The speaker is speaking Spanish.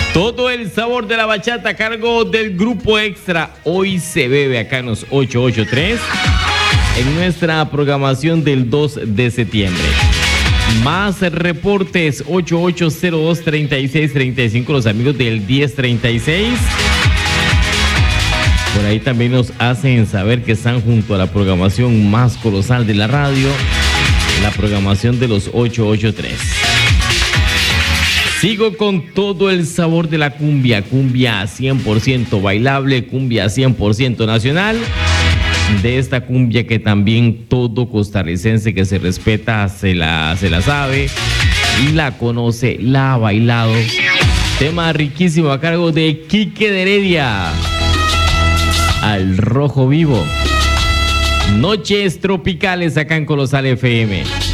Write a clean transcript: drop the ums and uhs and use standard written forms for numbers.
Todo el sabor de la bachata a cargo del Grupo Extra. Hoy se bebe acá en los 883 en nuestra programación del 2 de septiembre. Más reportes 8802-3635, los amigos del 1036. Por ahí también nos hacen saber que están junto a la programación más colosal de la radio, la programación de los 883. Sigo con todo el sabor de la cumbia, cumbia 100% bailable, cumbia 100% nacional. De esta cumbia que también todo costarricense que se respeta se la sabe y la conoce, la ha bailado. Tema riquísimo a cargo de Quique de Heredia. Al rojo vivo. Noches tropicales acá en Colosal FM.